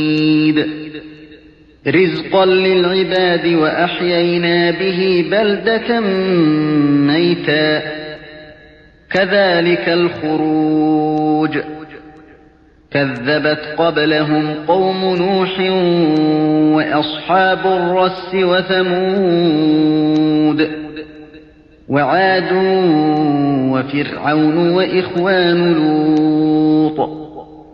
رزقا للعباد وأحيينا به بلدة ميتا كذلك الخروج كذبت قبلهم قوم نوح وأصحاب الرس وثمود وعاد وفرعون وإخوان لوط